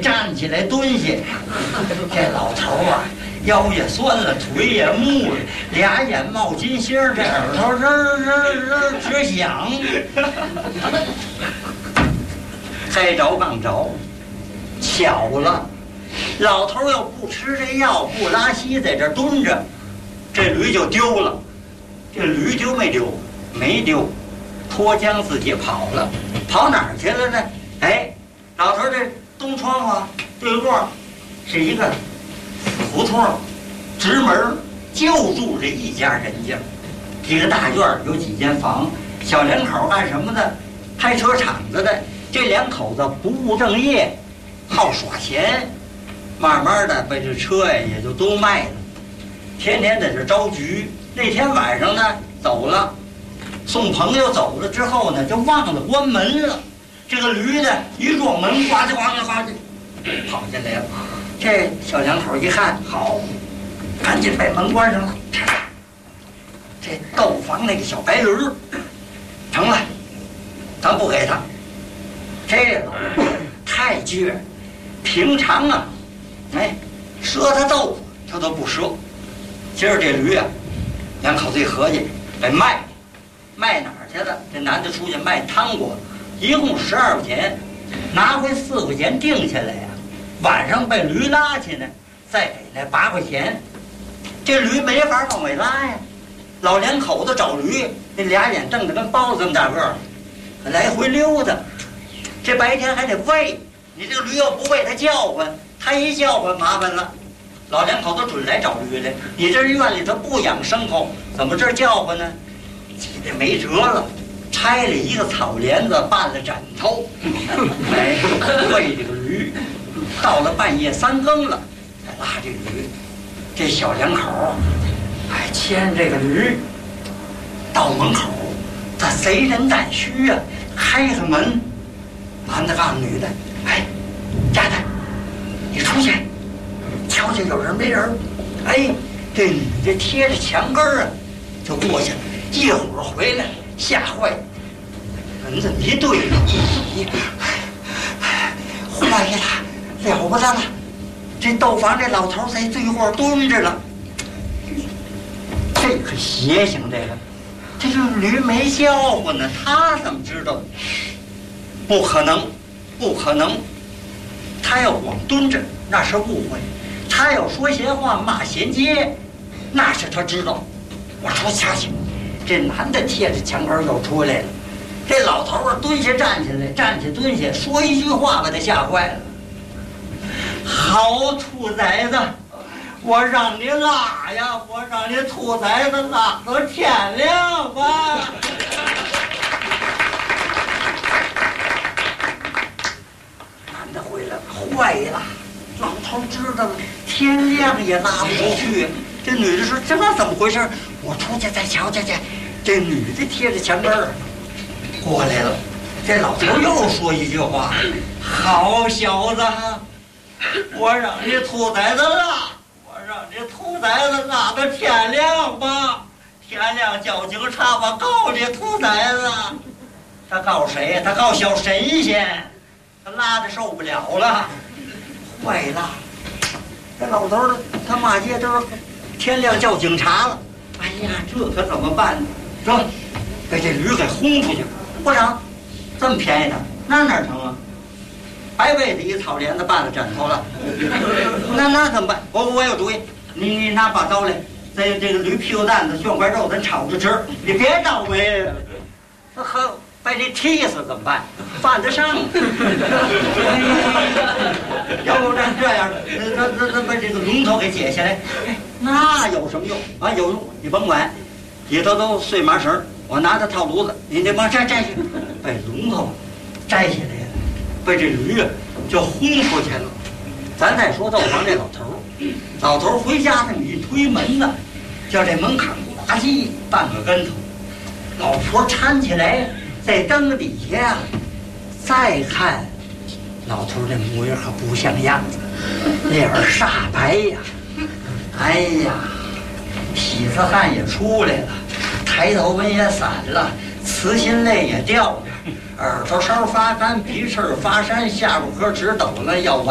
站起来蹲下。这老头啊，腰也酸了，腿也木了，俩眼冒金星，这耳朵直响。该着刚着，巧了，老头要不吃这药，不拉稀，在这蹲着，这驴就丢了。这驴丢没丢？没丢，脱缰自己跑了。跑哪儿去了呢？哎，老头这东窗户对过是一个胡同，直门就住这一家人家。这个大院有几间房，小两口干什么的？开车厂子的。这两口子不务正业，好耍钱，慢慢的把这车呀也就都卖了，天天在这招局。那天晚上呢走了，送朋友走了之后呢，就忘了关门了。这个驴呢一撞门，呱唧呱唧呱唧跑进来了。这小两口一看，好，赶紧把门关上了。这豆房那个小白驴成了，咱不给他。这个太倔，平常啊，哎，赊他豆腐他都不赊。今儿这驴啊，两口子一合计，得卖哪儿去了？这男的出去卖汤锅，一共12块钱，拿回4块钱定下来呀。晚上被驴拉去呢，再给那8块钱。这驴没法往外拉呀，老两口子找驴，那俩眼瞪得跟包子这么大个儿，来回溜达。这白天还得喂，你这个驴要不喂它叫唤，它一叫唤麻烦了。老两口子准来找驴来，你这院里头不养牲口，怎么这叫唤呢？急得没辙了，拆了一个草帘子办了枕头，哎，喂这个驴。到了半夜3更了，才拉这驴。这小两口哎牵这个驴到门口，他贼人胆虚啊，开开门。男的告诉女的，哎，丫头，你出去瞧瞧有人没人。哎，这女的贴着墙根啊就过去了，一会儿回来吓坏了，门子一对，坏了，了不得了，这豆房这老头在最后蹲着了。这可邪性，这驴没叫唤呢，他怎么知道？不可能，不可能！他要光蹲着，那是误会；他要说闲话、骂衔接，那是他知道。我出去瞧去，这男的贴着墙根又出来了。这老头啊，蹲下站起来，站起蹲下，说一句话把他吓坏了。好兔崽子，我让你拉呀，我让你兔崽子拉到天亮吧。坏了，老头知道了，天亮也拉不出去。这女的说：“这怎么回事？我出去再瞧瞧去。”这女的贴着墙根儿过来了。这老头又说一句话：“好小子，我让你兔崽子拉，我让你兔崽子拉到天亮吧。天亮叫警察吧，告这兔崽子。”他告谁呀？他告小神仙。他拉的受不了了，坏了！这老头儿他骂街都是天亮叫警察了。哎呀，这可怎么办呢？说把这驴给轰出去，不成，这么便宜的，那哪成啊？白被子一草帘子办了枕头了，那怎么办？我有主意，你拿把刀来，在这个驴屁股蛋子炫块肉咱炒着吃，你别倒霉，那和。把这踢死怎么办？犯得上。要不这样，咱把这个龙头给解下来，那有什么用啊？有用，你甭管，里头都碎麻绳，我拿着套炉子，你得帮摘去，把龙头摘下来了，把这驴啊就轰出去了。咱再说豆房这老头回家这么一推门呢，叫这门槛呱唧半个跟头，老婆搀起来。在灯底下呀，再看老头这模样可不像样子，脸煞白呀，哎呀，痞子汗也出来了，抬头纹也散了，慈心泪也掉了，耳朵梢发干，鼻翅发山，下巴颏直抖了，要完。